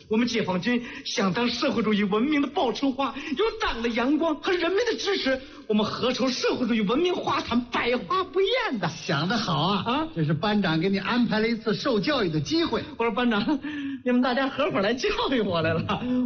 我们解放军想当社会主义文明的报春花，有党的阳光和人民的支持，我们合成社会主义文明花坛，百花不厌的。 想得好啊！这是班长给你安排了一次受教育的机会。 我说班长，你们大家合伙来教育我来了。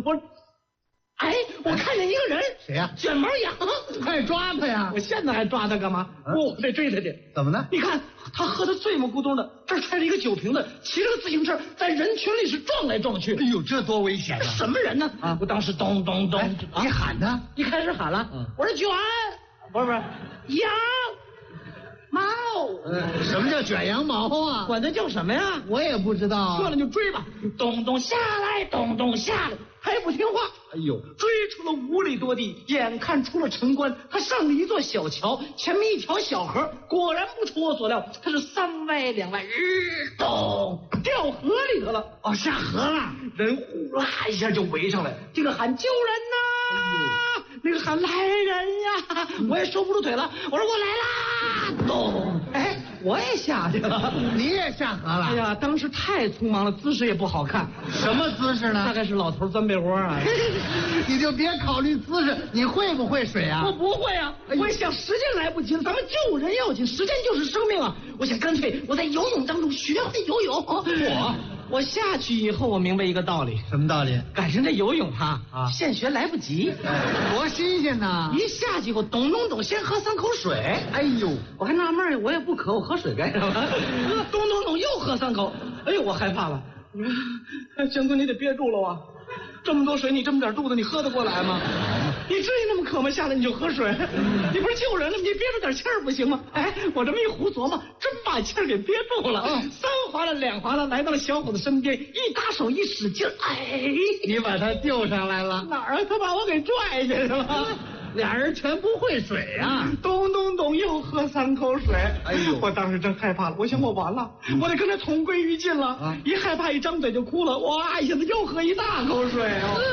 我看见一个人， 谁呀？ 卷毛羊， 快抓他呀！ 我现在还抓他干嘛？我得追他去。 怎么呢？ 你看他喝得醉么咕咚的，这儿揣着一个酒瓶子，骑着个自行车在人群里是撞来撞去。 哎呦，这多危险啊！ 什么人呢？我当时咚咚咚， 你喊他， 一开始喊了，我说卷，不是羊毛。 什么叫卷羊毛啊？ 管它叫什么呀？ 我也不知道。 算了，就追吧，咚咚下来，咚咚下来，还不听话。 哎呦， 追出了5里多地，眼看出了城关，他上了一座小桥，前面一条小河，果然不出我所料，他是3歪2歪，咚掉河里头了。 下河了， 人呼啦一下就围上来，这个喊救人呐，那个喊来人呀，我也收不住腿了，我说我来啦，咚，我也下去了。 你也下河了？ 哎呀，当时太匆忙了，姿势也不好看。 什么姿势呢？ 大概是老头钻被窝啊。 你就别考虑姿势，你会不会水啊？ 我不会啊，我想时间来不及了，咱们救人要紧，时间就是生命啊！我想干脆我在游泳当中学会游泳。我下去以后，我明白一个道理。 什么道理？ 赶上这游泳现学来不及， 多新鲜呐！ 一下去我咚咚咚，先喝3口水。 哎呦， 我还纳闷，我也不渴，我喝水干什么？咚咚咚，又喝3口。哎呦，我害怕了。江哥，你得憋住了啊！这么多水，你这么点肚子，你喝得过来吗？你至于那么渴吗？下来你就喝水，你不是救人了吗？你憋住点气儿不行吗？我这么一胡琢磨，真把气儿给憋住了。3划了2划了，来到了小伙子身边，一搭手一使劲， 你把他救上来了。 哪儿啊？他把我给拽下去了。 俩人全不会水啊！ 咚咚咚，又喝3口水。 哎呦， 我当时真害怕了，我想我完了，我得跟他同归于尽了。一害怕，一张嘴就哭了。哇，一下子又喝一大口水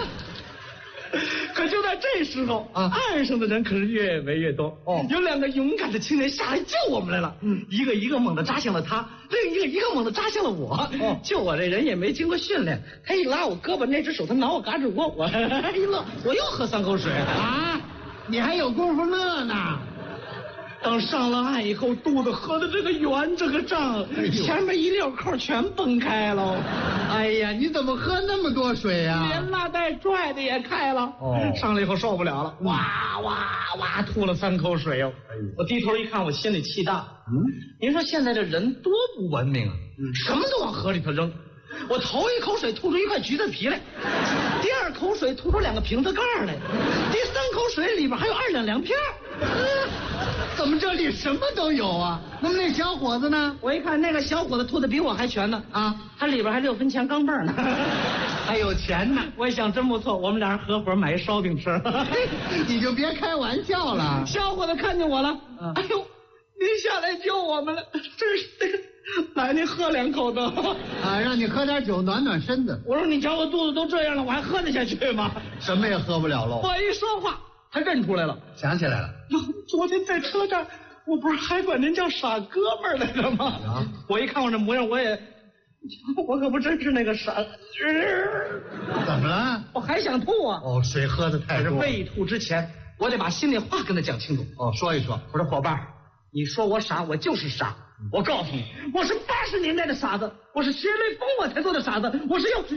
可就在这时候，岸上的人可是越围越多。有2个勇敢的青年下来救我们来了。一个猛地扎向了他，另一个猛地扎向了我。救我这人也没经过训练，他一拉我胳膊，那只手他挠我嘎吱窝，我一乐，我又喝3口水啊！你还有功夫乐呢？ 等上了岸以后，肚子喝的这个圆这个胀，前面1溜扣全崩开了。 哎呀，你怎么喝那么多水呀？ 连拉带拽的也开了。上来以后受不了了，哇哇哇吐了3口水哟。我低头一看，我心里气大。您说现在这人多不文明啊！什么都往河里头扔。我头1口水吐出一块橘子皮来，第2口水吐出2个瓶子盖来，第3口水里边还有2两粮片。 怎么这里什么都有啊？那么那小伙子呢？ 我一看那个小伙子吐的比我还全呢他里边还6分钱钢镚呢， 还有钱呢。 我一想真不错，我们俩人合伙买一烧饼吃。 你就别开玩笑了。 小伙子看见我了，哎呦，您下来救我们了，真是那个。来，您喝2口的让你喝点酒暖暖身子。 我说你瞧我肚子都这样了，我还喝得下去吗？ 什么也喝不了喽。 我一说话，他认出来了， 想起来了。 昨天在车站，我不是还管您叫傻哥们儿来着吗？我一看我这模样，我可不真是那个傻。 怎么了？ 我还想吐啊！ 水喝的太多。 可是未吐之前，我得把心里话跟他讲清楚。 说一说。 我说伙伴，你说我傻，我就是傻。我告诉你，我是80年代的傻子，我是学雷锋我才做的傻子，我是要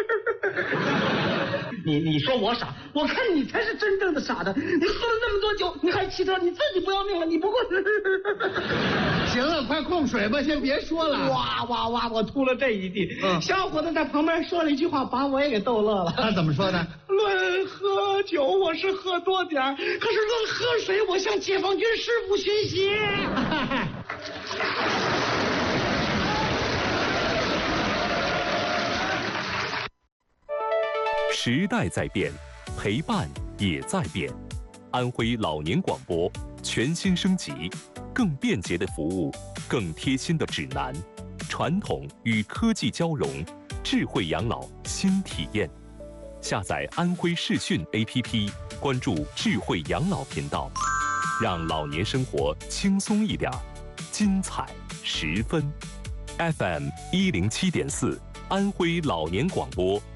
你说我傻，我看你才是真正的傻子。你喝了那么多酒，你还骑车，你自己不要命了，你不过行了，快控水吧，先别说了。 哇哇哇，我吐了这一地。小伙子在旁边说了一句话，把我也给逗乐了。 他怎么说的？ 论喝酒我是喝多点儿，可是论喝水我向解放军师傅学习。 时代在变，陪伴也在变。安徽老年广播全新升级，更便捷的服务，更贴心的指南，传统与科技交融，智慧养老新体验。下载安徽视讯 APP， 关注智慧养老频道，让老年生活轻松一点，精彩10分。FM107.4，安徽老年广播